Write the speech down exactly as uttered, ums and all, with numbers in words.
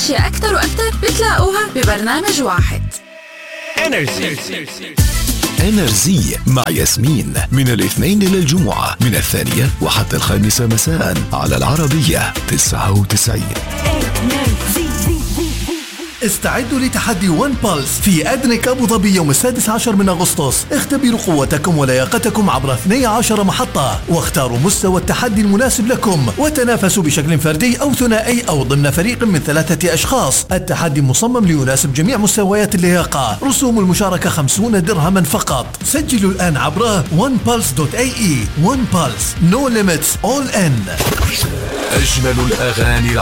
أشياء أكتر وأكتر بتلاقوها ببرنامج واحد. انرجي انرجي مع ياسمين من الاثنين إلى الجمعة من الثانية وحتى الخامسة مساء على العربية تسعة وتسعين. استعدوا لتحدي ون بالس في أدنك أبو ظبي يوم السادس عشر من أغسطس. اختبروا قوتكم ولياقتكم عبر اثنتي عشرة محطة واختاروا مستوى التحدي المناسب لكم، وتنافسوا بشكل فردي أو ثنائي أو ضمن فريق من ثلاثة أشخاص. التحدي مصمم ليناسب جميع مستويات اللياقة. رسوم المشاركة خمسين درهما فقط. سجلوا الآن عبر ون بالس دوت اي اي. ون بالس، no limits all in. أجمل الأغاني